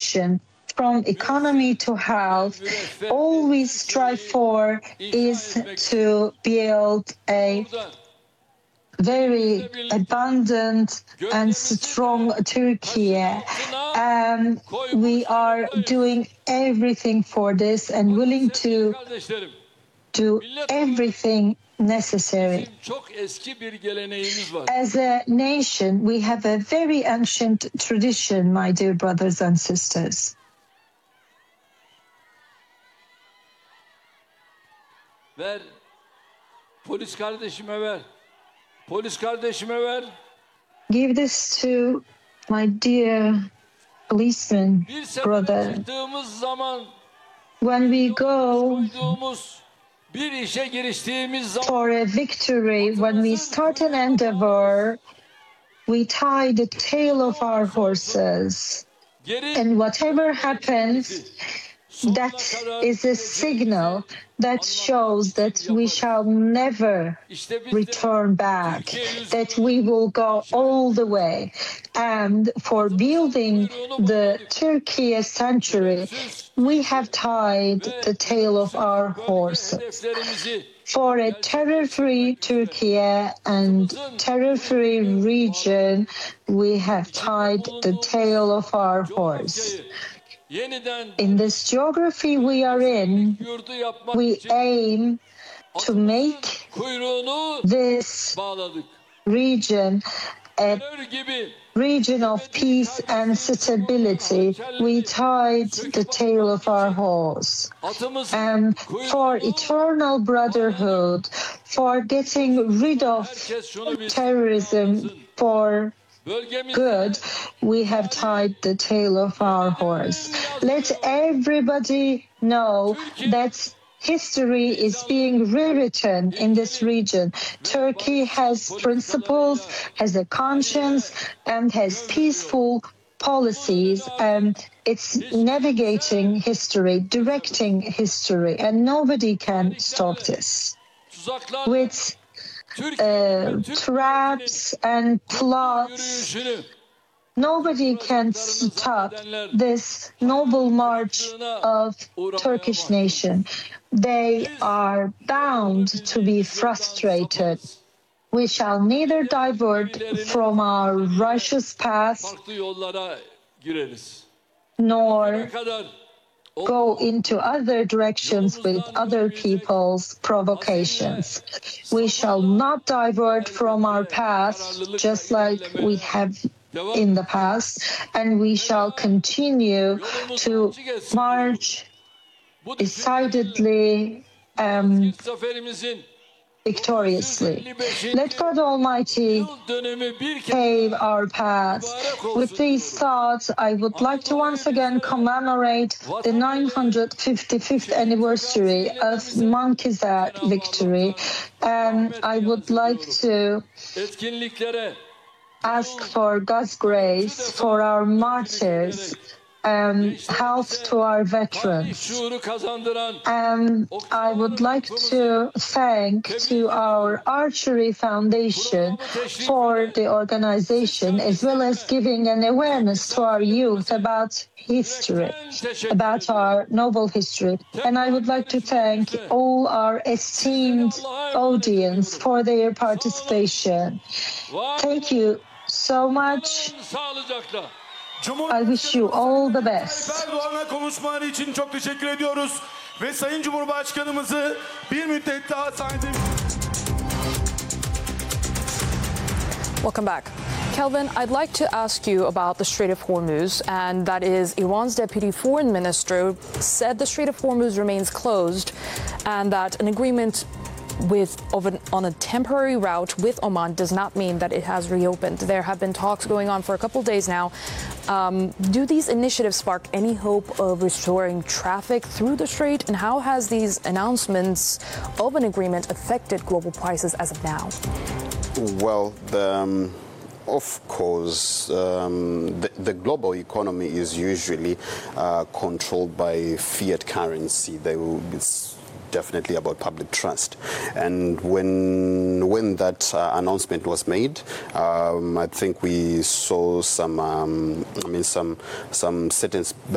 transition from economy to health, all we strive for is to build a very abundant and strong Turkey. We are doing everything for this and willing to do everything necessary. As a nation, we have a very ancient tradition, my dear brothers and sisters. Ver. Polis kardeşime ver. Polis kardeşime ver. Give this to my dear policeman brother. When we go for a victory, when we start an endeavor, we tie the tail of our horses. And whatever happens, that is a signal that shows that we shall never return back, that we will go all the way. And for building the Turkey century, we have tied the tail of our horses. For a terror-free Turkey and terror-free region, we have tied the tail of our horse. In this geography we are in, we aim to make this region a region of peace and stability. We tied the tail of our horse. And for eternal brotherhood, for getting rid of terrorism, for good, we have tied the tail of our horse. Let everybody know that history is being rewritten in this region. Turkey has principles, has a conscience, and has peaceful policies, and it's navigating history, directing history, and nobody can stop this. With traps and plots, nobody can stop this noble march of Turkish nation. They are bound to be frustrated. We shall neither divert from our righteous path nor go into other directions with other people's provocations. We shall not divert from our path just like we have in the past, and we shall continue to march decidedly victoriously. Let God Almighty pave our path. With these thoughts, I would like to once again commemorate the 955th anniversary of Mankizat victory. And I would like to ask for God's grace for our martyrs, health to our veterans. And I would like to thank to our Archery Foundation for the organization, as well as giving an awareness to our youth about history, about our noble history. And I would like to thank all our esteemed audience for their participation. Thank you so much. I wish you all the best. Erdoğan'a konuşmaları için çok teşekkür ediyoruz ve Sayın Cumhurbaşkanımızı bir müddet daha sahnede... Welcome back. Kelvin, I'd like to ask you about the Strait of Hormuz, and that is Iran's deputy foreign minister said the Strait of Hormuz remains closed and that an agreement on a temporary route with Oman does not mean that it has reopened. There have been talks going on for a couple of days now. Do these initiatives spark any hope of restoring traffic through the strait? And how has these announcements of an agreement affected global prices as of now? Well, of course, the global economy is usually controlled by fiat currency. It's definitely about public trust, and when that announcement was made, I think we saw some certain